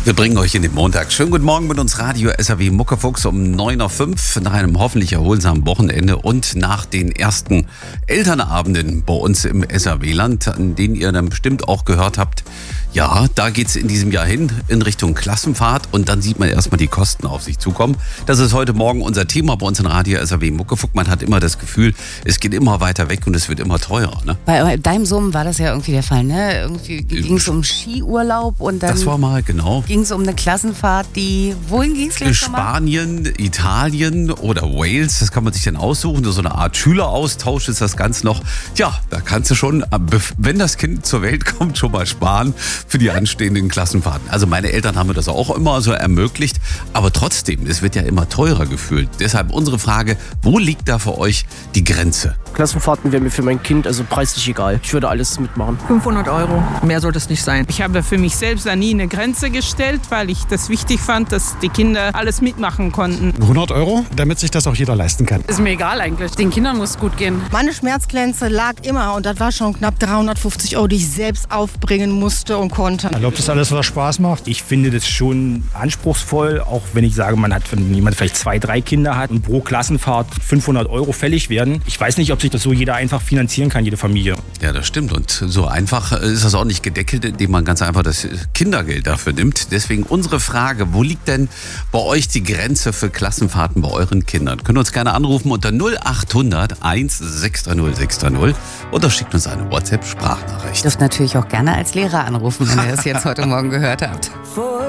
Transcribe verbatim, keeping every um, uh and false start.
Wir bringen euch in den Montag. Schönen guten Morgen mit uns Radio S R W Muckefuchs um neun Uhr fünf nach einem hoffentlich erholsamen Wochenende und nach den ersten Elternabenden bei uns im S R W-Land, an denen ihr dann bestimmt auch gehört habt, ja, da geht's in diesem Jahr hin in Richtung Klassenfahrt und dann sieht man erstmal die Kosten auf sich zukommen. Das ist heute Morgen unser Thema bei uns in Radio S R W Muckefuchs. Man hat immer das Gefühl, es geht immer weiter weg und es wird immer teurer. Ne? Bei deinem Sohn war das ja irgendwie der Fall, ne? Irgendwie ging es um Skiurlaub und dann das war mal, genau. ging es um eine Klassenfahrt, die, wohin ging es gleich nochmal? Spanien, Italien oder Wales, das kann man sich dann aussuchen. So eine Art Schüleraustausch ist das Ganze noch. Ja, da kannst du schon, wenn das Kind zur Welt kommt, schon mal sparen für die anstehenden Klassenfahrten. Also meine Eltern haben mir das auch immer so ermöglicht, aber trotzdem, es wird ja immer teurer gefühlt. Deshalb unsere Frage, wo liegt da für euch die Grenze? Klassenfahrten wäre mir für mein Kind also preislich egal. Ich würde alles mitmachen. fünfhundert Euro, mehr sollte es nicht sein. Ich habe für mich selbst da nie eine Grenze gestellt, weil ich das wichtig fand, dass die Kinder alles mitmachen konnten. hundert Euro, damit sich das auch jeder leisten kann. Ist mir egal eigentlich. Den Kindern muss es gut gehen. Meine Schmerzgrenze lag immer und das war schon knapp dreihundertfünfzig Euro, die ich selbst aufbringen musste und konnte. Erlaubt ist alles, was Spaß macht. Ich finde das schon anspruchsvoll, auch wenn ich sage, man hat, wenn jemand vielleicht zwei, drei Kinder hat und pro Klassenfahrt fünfhundert Euro fällig werden. Ich weiß nicht, ob sich das so jeder einfach finanzieren kann, jede Familie. Ja, das stimmt. Und so einfach ist das auch nicht gedeckelt, indem man ganz einfach das Kindergeld dafür nimmt. Deswegen unsere Frage, wo liegt denn bei euch die Grenze für Klassenfahrten bei euren Kindern? Könnt ihr uns gerne anrufen unter null acht hundert eins sechs drei null sechs drei null oder schickt uns eine WhatsApp-Sprachnachricht. Ihr dürft natürlich auch gerne als Lehrer anrufen, wenn ihr das jetzt heute Morgen gehört habt.